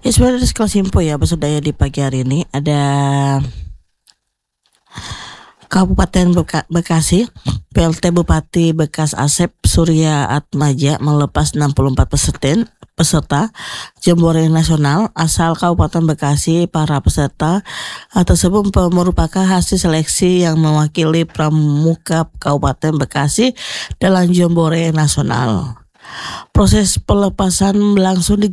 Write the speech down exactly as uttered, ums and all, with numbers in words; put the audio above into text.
Ya sebenarnya sekelas info ya Basudaya di pagi hari ini ada Kabupaten Beka- Bekasi, P L T Bupati Bekas Asep Surya Atmaja melepas enam puluh empat peserta peserta Jambore Nasional asal Kabupaten Bekasi. Para peserta uh, tersebut merupakan hasil seleksi yang mewakili Pramuka Kabupaten Bekasi dalam Jambore Nasional. Proses pelepasan berlangsung di